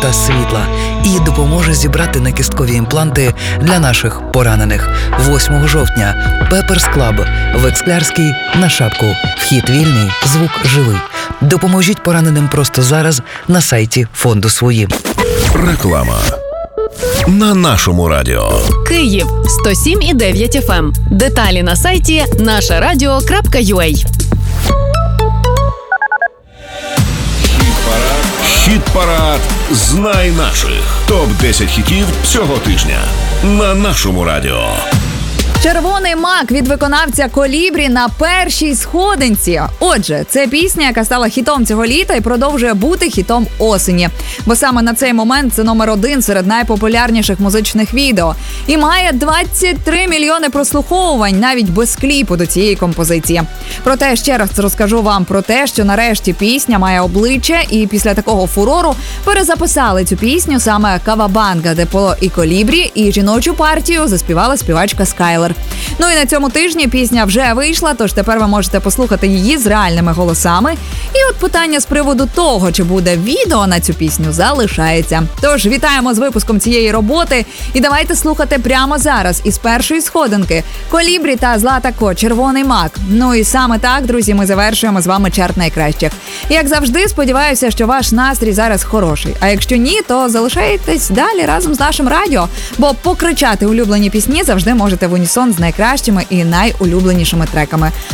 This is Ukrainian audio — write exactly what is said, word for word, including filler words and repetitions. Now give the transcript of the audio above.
та світла і допоможе зібрати накісткові імпланти для наших поранених. восьмого жовтня Пеперс Клаб в Ексклярській на Шапку. Вхід вільний, звук живий. Допоможіть пораненим просто зараз на сайті фонду «Свої». Реклама на нашому радіо. Київ сто сім і дев'ять еф ем. Деталі на сайті наша радіо крапка ю а. Хіт-парад «Знай наших». топ десять хітів цього тижня на нашому радіо. «Червоний мак» від виконавця «Колібрі» на першій сходинці. Отже, це пісня, яка стала хітом цього літа і продовжує бути хітом осені. Бо саме на цей момент це номер один серед найпопулярніших музичних відео. І має двадцять три мільйони прослуховувань навіть без кліпу до цієї композиції. Проте ще раз розкажу вам про те, що нарешті пісня має обличчя, і після такого фурору перезаписали цю пісню саме «Кавабанга», де по і «Колібрі», і жіночу партію заспівала співачка Скайлер. Ну і на цьому тижні пісня вже вийшла, тож тепер ви можете послухати її з реальними голосами. І от питання з приводу того, чи буде відео на цю пісню, залишається. Тож вітаємо з випуском цієї роботи і давайте слухати прямо зараз із першої сходинки «Колібрі» та Злата Ко «Червоний мак». Ну і саме так, друзі, ми завершуємо з вами чарт найкращих. Як завжди, сподіваюся, що ваш настрій зараз хороший. А якщо ні, то залишайтесь далі разом з нашим радіо, бо покричати улюблені пісні завжди можете в унісон з найкращими і найулюбленішими треками.